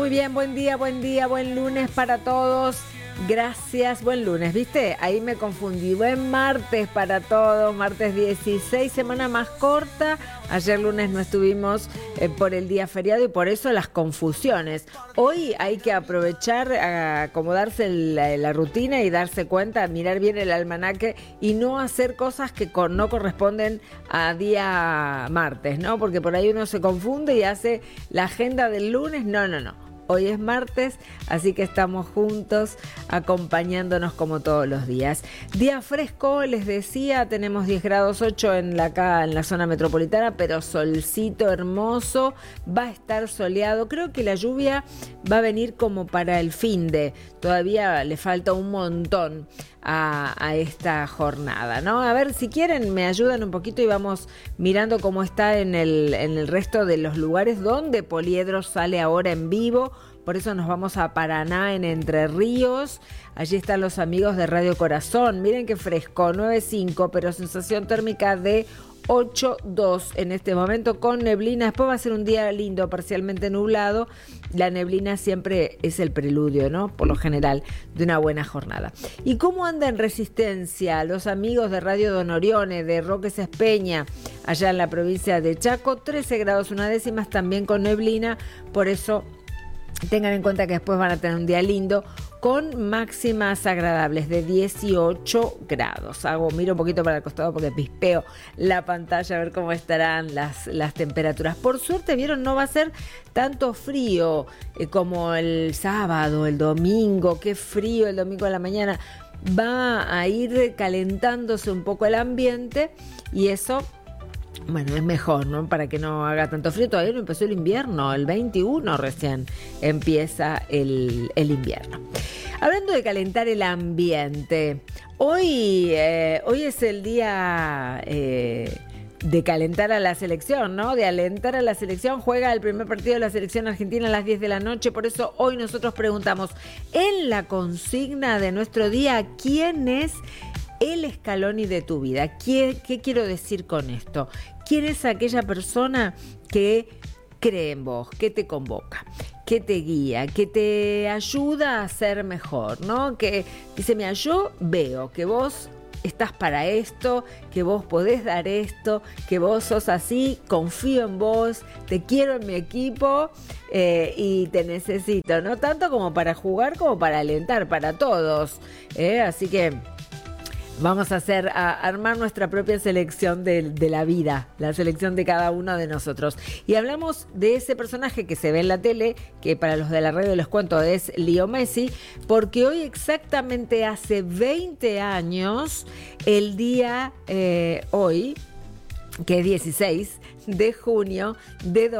Muy bien, buen día, buen lunes para todos. Gracias, buen lunes, ¿viste? Ahí me confundí. Buen martes para todos, martes 16, semana más corta. Ayer lunes no estuvimos por el día feriado y por eso las confusiones. Hoy hay que aprovechar, acomodarse la rutina y darse cuenta, mirar bien el almanaque y no hacer cosas que no corresponden a día martes, ¿no? Porque por ahí uno se confunde y hace la agenda del lunes. No. Hoy es martes, así que estamos juntos acompañándonos como todos los días. Día fresco, les decía, tenemos 10 grados 8 acá en la zona metropolitana, pero solcito hermoso, va a estar soleado. Creo que la lluvia va a venir como para el finde, todavía le falta un montón a esta jornada, ¿no? A ver, si quieren me ayudan un poquito y vamos mirando cómo está en el resto de los lugares donde Poliedro sale ahora en vivo. Por eso nos vamos a Paraná, en Entre Ríos. Allí están los amigos de Radio Corazón. Miren qué fresco, 9.5, pero sensación térmica de 8.2 en este momento con neblina. Después va a ser un día lindo, parcialmente nublado. La neblina siempre es el preludio, ¿no? Por lo general, de una buena jornada. ¿Y cómo anda en Resistencia los amigos de Radio Don Orione, de Roque Sespeña, allá en la provincia de Chaco? 13 grados 1 décimas, también con neblina. Por eso tengan en cuenta que después van a tener un día lindo con máximas agradables de 18 grados. Miro un poquito para el costado porque pispeo la pantalla a ver cómo estarán las temperaturas. Por suerte, vieron, no va a ser tanto frío como el sábado, el domingo. Qué frío el domingo a la mañana. Va a ir calentándose un poco el ambiente y eso, bueno, es mejor, ¿no? Para que no haga tanto frío. Todavía no empezó el invierno, el 21 recién empieza el invierno. Hablando de calentar el ambiente, hoy es el día de calentar a la selección, ¿no? De alentar a la selección. Juega el primer partido de la selección argentina a las 10 de la noche. Por eso hoy nosotros preguntamos, en la consigna de nuestro día, ¿quién es el Scaloni de tu vida? ¿Qué quiero decir con esto? ¿Quién es aquella persona que cree en vos, que te convoca, que te guía, que te ayuda a ser mejor, ¿no? Que dice, mira, yo veo que vos estás para esto, que vos podés dar esto, que vos sos así, confío en vos, te quiero en mi equipo y te necesito, no tanto como para jugar como para alentar, para todos, así que vamos a armar nuestra propia selección de la vida, la selección de cada uno de nosotros. Y hablamos de ese personaje que se ve en la tele, que para los de la radio les cuento es Leo Messi, porque hoy exactamente hace 20 años, el día hoy, que es 16 de junio de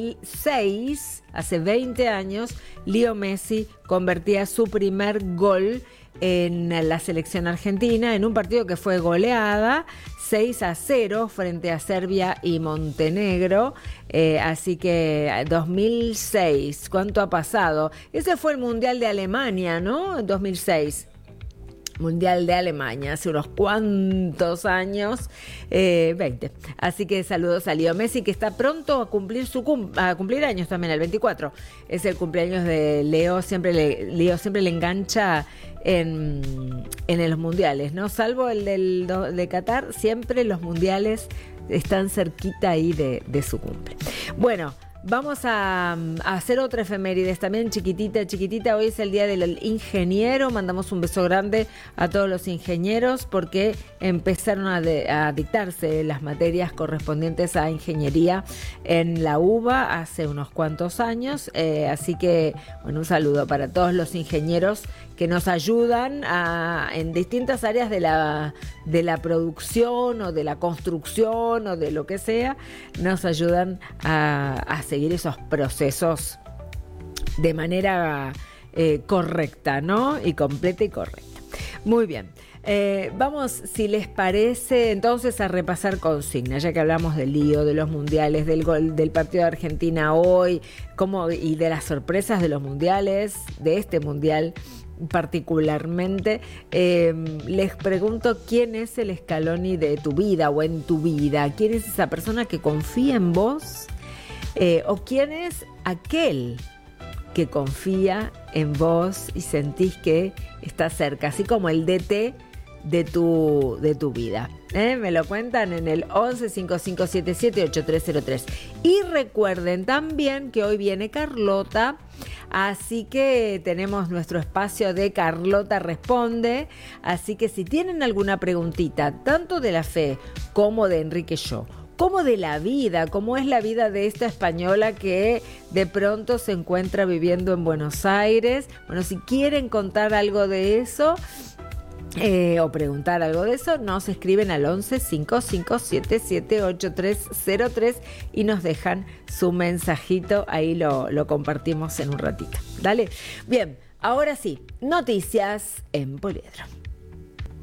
2006, hace 20 años, Leo Messi convertía su primer gol en la selección argentina en un partido que fue goleada 6-0 frente a Serbia y Montenegro, así que 2006, ¿cuánto ha pasado? Ese fue el Mundial de Alemania, ¿no? En 2006. Mundial de Alemania, hace unos cuantos años, 20. Así que saludos a Leo Messi, que está pronto a cumplir cumplir años también, el 24. Es el cumpleaños de Leo, Leo siempre le engancha en los mundiales, ¿no? Salvo el de Qatar, siempre los mundiales están cerquita ahí de su cumple. Bueno, vamos a hacer otra efemérides también chiquitita. Hoy es el día del ingeniero. Mandamos un beso grande a todos los ingenieros porque empezaron a dictarse las materias correspondientes a ingeniería en la UBA hace unos cuantos años. Así que, bueno, un saludo para todos los ingenieros que nos ayudan en distintas áreas de la producción o de la construcción o de lo que sea, nos ayudan a seguir esos procesos de manera correcta, ¿no? Y completa y correcta. Muy bien. Vamos, si les parece, entonces a repasar consignas, ya que hablamos del lío, de los mundiales, del gol del partido de Argentina hoy, y de las sorpresas de los mundiales, de este mundial particularmente. Les pregunto, ¿quién es el Scaloni de tu vida o en tu vida? ¿Quién es esa persona que confía en vos? ¿O quién es aquel que confía en vos y sentís que está cerca, así como el DT de tu vida. Me lo cuentan en el 11 5577 8303. Y recuerden también que hoy viene Carlota, así que tenemos nuestro espacio de Carlota Responde. Así que si tienen alguna preguntita, tanto de la fe como de Enrique Yo, como de la vida, cómo es la vida de esta española que de pronto se encuentra viviendo en Buenos Aires. Bueno, si quieren contar algo de eso, o preguntar algo de eso, nos escriben al 11 5577 8303 y nos dejan su mensajito, ahí lo compartimos en un ratito. Dale. Bien, ahora sí, noticias en Poliedro.